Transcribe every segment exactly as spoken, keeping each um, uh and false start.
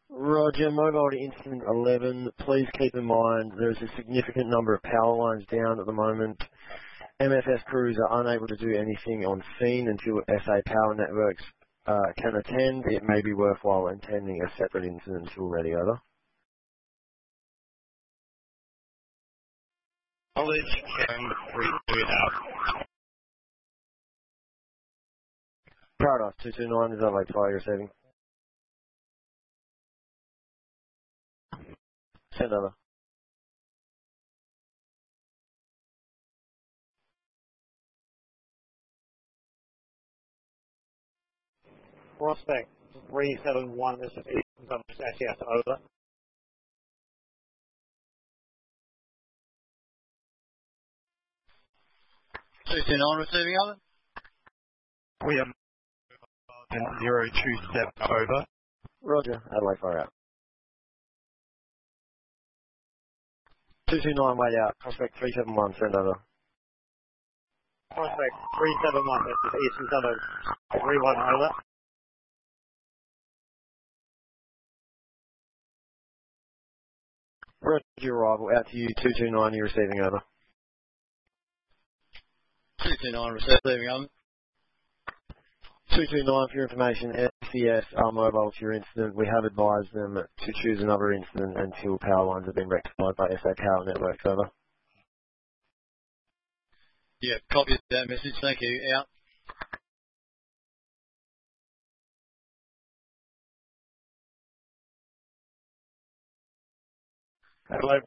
Roger, mobile to incident eleven. Please keep in mind there's a significant number of power lines down at the moment. M F S crews are unable to do anything on scene until S A Power Networks uh, can attend. It may be worthwhile attending a separate incident until ready, over. Knowledge can read out. Paradise two two nine, is that like fire receiving? Send over. Prospect three seven one, this is Eastern S E S, over. two two nine receiving, over. We are zero two seven, over. Roger, Adelaide fire out. two two nine, wait out. Prospect three seven one, send over. Prospect three seven one, this is Eastern Suburbs, three one, over. Roger, arrival out to you, two two nine, you're receiving, over. two two nine receiving, over. two two nine, for your information, S C S are mobile to your incident. We have advised them to choose another incident until power lines have been rectified by S A Power Networks, over. Yeah, copy that message, thank you, out. Adelaide.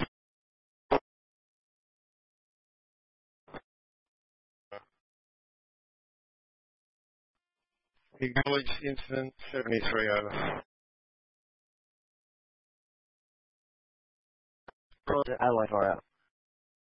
Acknowledge incident seventy-three, over. Roger, Adelaide fire out.